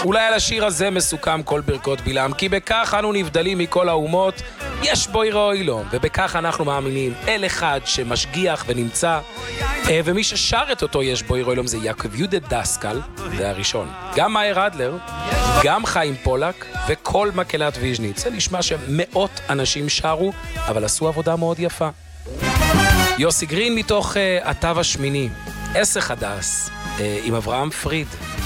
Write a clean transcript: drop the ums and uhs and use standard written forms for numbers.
אולי על השיר הזה מסוכם כל ברכות בלעם, כי בכך אנו נבדלים מכל האומות, יש בו יראה אילום, ובכך אנחנו מאמינים, אל אחד שמשגיח ונמצא, ומי ששר את אותו יש בו יראה אילום זה יעקב יהודה דסקל, זה הראשון. גם מאיר אדלר, גם חיים פולק, וכל מקהלת ויז'ניץ. זה נשמע שמאות אנשים שרו, אבל עשו עבודה מאוד יפה. יוסי גרין מתוך התו השמיני, עסק הדס, עם אברהם פריד.